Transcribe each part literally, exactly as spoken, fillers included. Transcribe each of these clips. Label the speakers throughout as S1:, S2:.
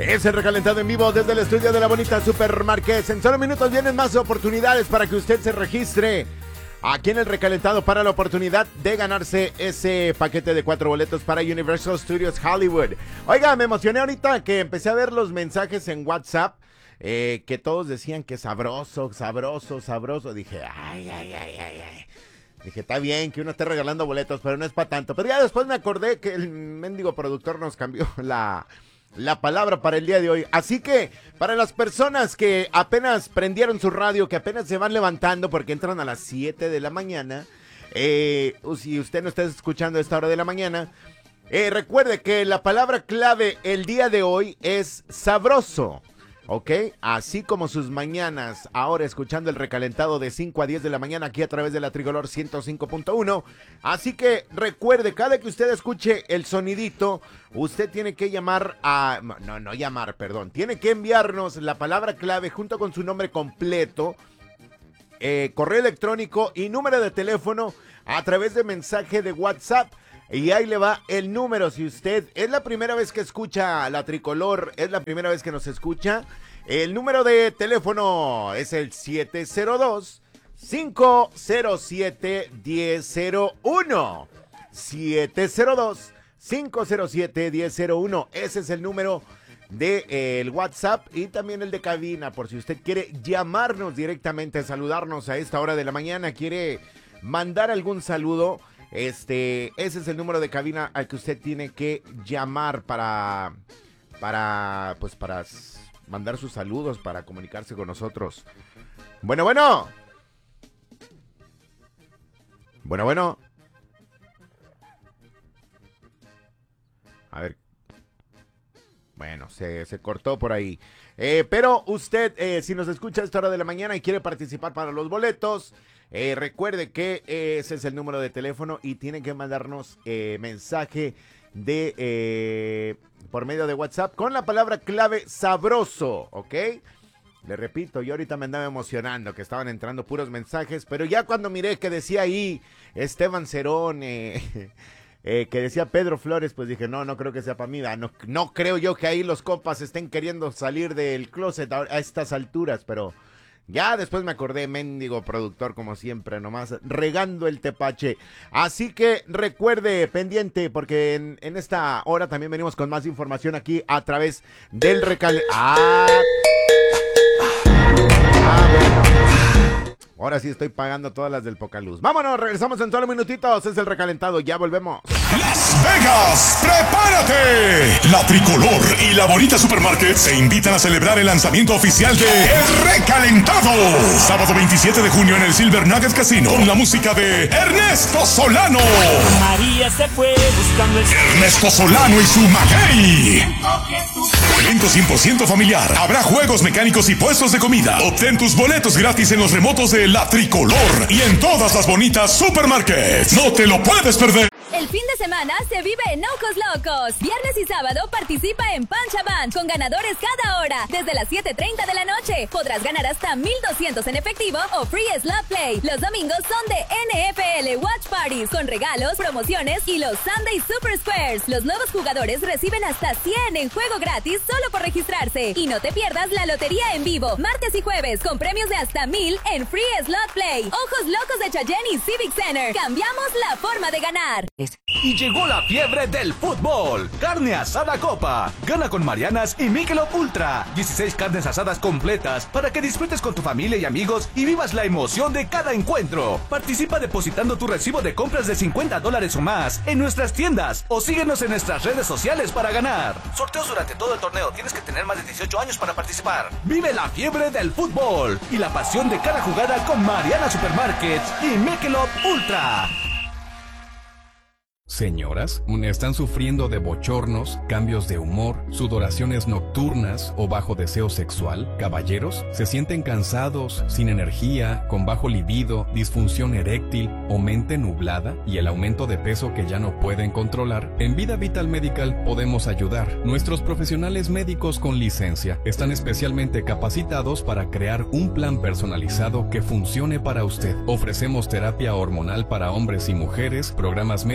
S1: Es el recalentado en vivo desde el estudio de la bonita Supermarket. En solo minutos vienen más oportunidades para que usted se registre aquí en el recalentado para la oportunidad de ganarse ese paquete de cuatro boletos para Universal Studios Hollywood. Oiga, me emocioné ahorita que empecé a ver los mensajes en WhatsApp, eh, que todos decían que sabroso, sabroso, sabroso. Dije, ay, ay, ay, ay, ay. Dije, está bien que uno esté regalando boletos, pero no es para tanto. Pero ya después me acordé que el mendigo productor nos cambió la... la palabra para el día de hoy. Así que para las personas que apenas prendieron su radio, que apenas se van levantando porque entran a las siete de la mañana, eh, si usted no está escuchando a esta hora de la mañana, eh, recuerde que la palabra clave el día de hoy es sabroso. ¿Ok? Así como sus mañanas, ahora escuchando el recalentado de cinco a diez de la mañana aquí a través de la Tricolor ciento cinco punto uno. Así que recuerde, cada que usted escuche el sonidito, usted tiene que llamar a... No, no llamar, perdón. Tiene que enviarnos la palabra clave junto con su nombre completo, eh, correo electrónico y número de teléfono a través de mensaje de WhatsApp. Y ahí le va el número. Si usted es la primera vez que escucha la Tricolor, es la primera vez que nos escucha, el número de teléfono es el siete cero dos, cinco cero siete, uno cero cero uno. siete cero dos, cinco cero siete, uno cero cero uno. Ese es el número del de, eh, WhatsApp y también el de cabina, por si usted quiere llamarnos directamente, saludarnos a esta hora de la mañana, quiere mandar algún saludo. Este, ese es el número de cabina al que usted tiene que llamar para, para, pues para mandar sus saludos, para comunicarse con nosotros. Bueno, bueno. Bueno, bueno. A ver. Bueno, se, se cortó por ahí. Eh, pero usted, eh, si nos escucha a esta hora de la mañana y quiere participar para los boletos, Eh, recuerde que eh, ese es el número de teléfono y tienen que mandarnos eh, mensaje de eh, por medio de WhatsApp con la palabra clave sabroso, ¿ok? Le repito, yo ahorita me andaba emocionando que estaban entrando puros mensajes, pero ya cuando miré que decía ahí Esteban Cerón, eh, eh, que decía Pedro Flores, pues dije, no, no creo que sea para mí, no, no creo yo que ahí los compas estén queriendo salir del closet a, a estas alturas, pero... ya después me acordé, mendigo productor, como siempre, nomás regando el tepache. Así que recuerde, pendiente, porque en, en esta hora también venimos con más información aquí a través del recal... ¡Ah! ¡Ah, bueno! Ahora sí estoy pagando todas las del Pocaluz. Vámonos, regresamos en solo minutitos. Es el recalentado, ya volvemos.
S2: Las Vegas, prepárate. La Tricolor y la bonita Supermarket se invitan a celebrar el lanzamiento oficial de El Recalentado. Sábado veintisiete de junio en el Silver Nugget Casino con la música de Ernesto Solano.
S3: María se fue buscando el...
S2: Ernesto Solano y su Maguey. Evento cien por ciento familiar. Habrá juegos mecánicos y puestos de comida. Obtén tus boletos gratis en los remotos de La Tricolor y en todas las bonitas supermarkets. No te lo puedes perder.
S4: El fin de semana se vive en Ojos Locos. Viernes y sábado participa en Pancha Band con ganadores cada hora. Desde las siete treinta de la noche podrás ganar hasta mil doscientos en efectivo o free slot play. Los domingos son de N F L Watch Parties con regalos, promociones y los Sunday Super Squares. Los nuevos jugadores reciben hasta cien en juego gratis solo por registrarse. Y no te pierdas la lotería en vivo martes y jueves con premios de hasta mil en free slot play. Ojos Locos de Cheyenne y Civic Center. Cambiamos la forma de ganar.
S5: Y llegó la fiebre del fútbol. Carne asada Copa. Gana con Marianas y Michelob Ultra. dieciséis carnes asadas completas para que disfrutes con tu familia y amigos y vivas la emoción de cada encuentro. Participa depositando tu recibo de compras de cincuenta dólares o más en nuestras tiendas o síguenos en nuestras redes sociales para ganar. Sorteos durante todo el torneo. Tienes que tener más de dieciocho años para participar. Vive la fiebre del fútbol y la pasión de cada jugada con Mariana Supermarkets y Michelob Ultra.
S6: Señoras, ¿están sufriendo de bochornos, cambios de humor, sudoraciones nocturnas o bajo deseo sexual? Caballeros, ¿se sienten cansados, sin energía, con bajo libido, disfunción eréctil o mente nublada y el aumento de peso que ya no pueden controlar? En Vida Vital Medical podemos ayudar. Nuestros profesionales médicos con licencia están especialmente capacitados para crear un plan personalizado que funcione para usted. Ofrecemos terapia hormonal para hombres y mujeres, programas médicos para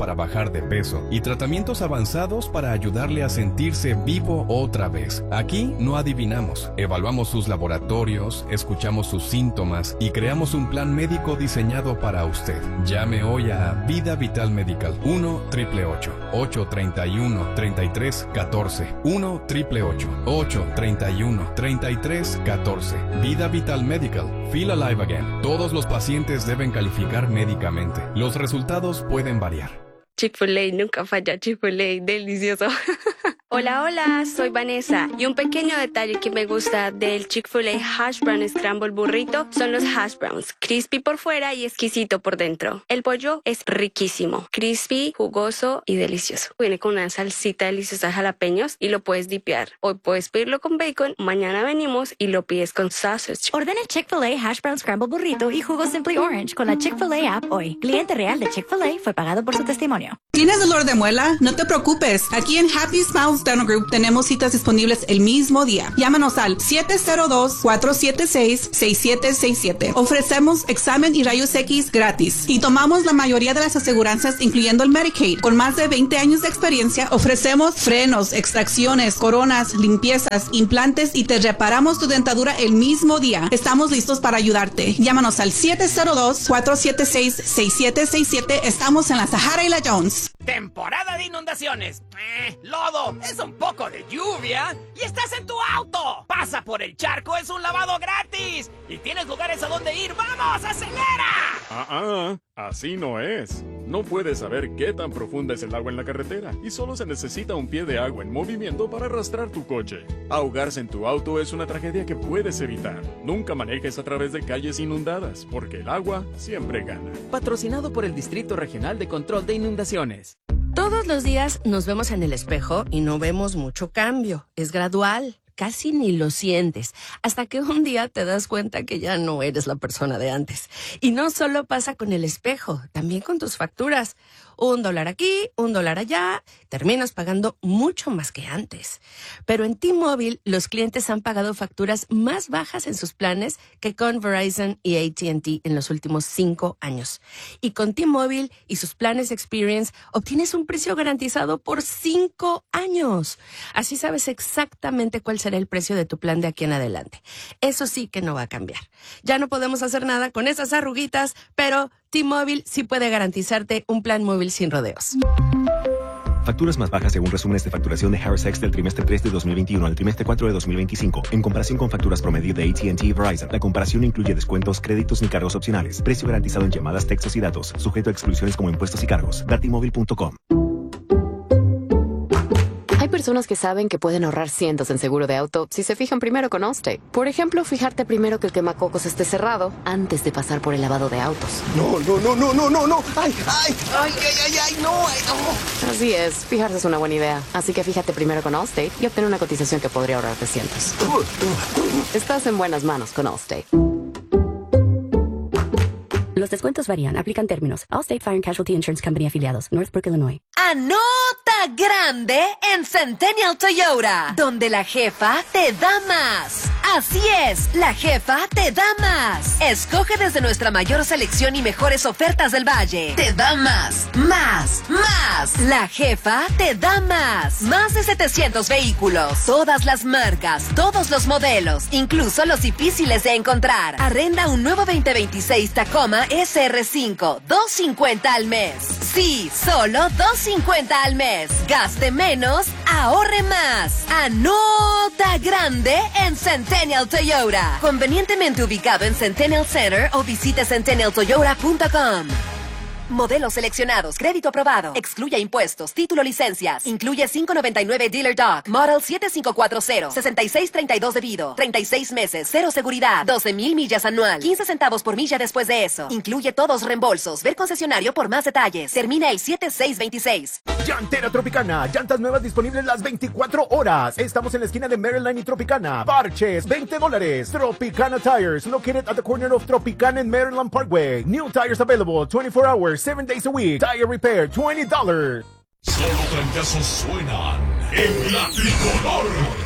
S6: para bajar de peso y tratamientos avanzados para ayudarle a sentirse vivo otra vez. Aquí no adivinamos, evaluamos sus laboratorios, escuchamos sus síntomas y creamos un plan médico diseñado para usted. Llame hoy a Vida Vital Medical uno triple ocho, ocho tres uno, tres tres uno cuatro uno triple ocho, ocho tres uno, tres tres uno cuatro. Vida Vital Medical. Feel alive again. Todos los pacientes deben calificar médicamente. Los resultados pueden variar.
S7: Chick-fil-A nunca falla. Chick-fil-A, delicioso. Hola, hola, soy Vanessa y un pequeño detalle que me gusta del Chick-fil-A Hash Brown Scramble Burrito son los hash browns, crispy por fuera y exquisito por dentro. El pollo es riquísimo, crispy, jugoso y delicioso. Viene con una salsita deliciosa de jalapeños y lo puedes dipear. Hoy puedes pedirlo con bacon, mañana venimos y lo pides con sausage.
S8: Ordena Chick-fil-A Hash Brown Scramble Burrito y jugo Simply Orange con la Chick-fil-A app hoy. Cliente real de Chick-fil-A fue pagado por su testimonio.
S9: ¿Tienes dolor de muela? No te preocupes. Aquí en Happy Smiles Dental Group tenemos citas disponibles el mismo día. Llámanos al siete cero dos, cuatro siete seis, seis siete seis siete. Ofrecemos examen y rayos X gratis. Y tomamos la mayoría de las aseguranzas, incluyendo el Medicaid. Con más de veinte años de experiencia, ofrecemos frenos, extracciones, coronas, limpiezas, implantes y te reparamos tu dentadura el mismo día. Estamos listos para ayudarte. Llámanos al siete cero dos, cuatro siete seis, seis siete seis siete. Estamos en la Sahara y la Jones.
S10: Temporada de inundaciones. Eh, lodo, es un poco de lluvia y estás en tu auto. Pasa por el charco, es un lavado gratis. Y tienes lugares a donde ir. ¡Vamos, acelera!
S11: Ah, ah, así no es. No puedes saber qué tan profunda es el agua en la carretera y solo se necesita un pie de agua en movimiento para arrastrar tu coche. Ahogarse en tu auto es una tragedia que puedes evitar. Nunca manejes a través de calles inundadas, porque el agua siempre gana.
S10: Patrocinado por el Distrito Regional de Control de Inundaciones.
S12: Todos los días nos vemos en el espejo y no vemos mucho cambio. Es gradual. Casi ni lo sientes, hasta que un día te das cuenta que ya no eres la persona de antes. Y no solo pasa con el espejo, también con tus facturas. Un dólar aquí, un dólar allá, terminas pagando mucho más que antes. Pero en T-Mobile, los clientes han pagado facturas más bajas en sus planes que con Verizon y A T and T en los últimos cinco años. Y con T-Mobile y sus planes Experience, obtienes un precio garantizado por cinco años. Así sabes exactamente cuál será el precio de tu plan de aquí en adelante. Eso sí que no va a cambiar. Ya no podemos hacer nada con esas arruguitas, pero T-Mobile sí puede garantizarte un plan móvil sin rodeos.
S13: Facturas más bajas según resúmenes de facturación de Harris X del trimestre tres de dos mil veintiuno al trimestre cuatro de dos mil veinticinco. En comparación con facturas promedio de A T and T y Verizon, la comparación no incluye descuentos, créditos ni cargos opcionales. Precio garantizado en llamadas, textos y datos. Sujeto a exclusiones como impuestos y cargos. T mobile punto com.
S14: Hay personas que saben que pueden ahorrar cientos en seguro de auto si se fijan primero con Allstate. Por ejemplo, fijarte primero que el quemacocos esté cerrado antes de pasar por el lavado de autos.
S15: No, no, no, no, no, no, no. Ay, ay, ay, ay, ay, ay, no, ay, no.
S14: Así es, fijarse es una buena idea. Así que fíjate primero con Allstate y obtener una cotización que podría ahorrarte cientos. Estás en buenas manos con Allstate.
S8: Los descuentos varían. Aplican términos. Allstate Fire and Casualty Insurance Company afiliados. Northbrook, Illinois.
S16: Anota grande en Centennial Toyota, donde la jefa te da más. Así es, la jefa te da más. Escoge desde nuestra mayor selección y mejores ofertas del valle. Te da más, más, más. La jefa te da más. Más de setecientos vehículos. Todas las marcas, todos los modelos, incluso los difíciles de encontrar. Arrenda un nuevo veinte veintiséis Tacoma S R cinco, dos cincuenta al mes. Sí, solo dos cincuenta al mes. Gaste menos, ahorre más. Anota grande en Centennial Toyota. Convenientemente ubicado en Centennial Center o visite centennial toyota punto com. Modelos seleccionados, crédito aprobado, excluye impuestos, título, licencias, incluye cinco noventa y nueve Dealer Doc, Model siete cinco cuatro cero, sesenta y seis treinta y dos debido, treinta y seis meses, cero seguridad, doce mil millas anual, quince centavos por milla después de eso, incluye todos reembolsos, ver concesionario por más detalles, termina el siete seis veintiséis.
S1: Llantera Tropicana, llantas nuevas disponibles las veinticuatro horas. Estamos en la esquina de Maryland y Tropicana. Parches, veinte dólares. Tropicana Tires, located at the corner of Tropicana and Maryland Parkway. New tires available twenty-four hours, seven days a week. Tire repair, twenty dollars.
S2: Solo trancazos suenan en la tricolor.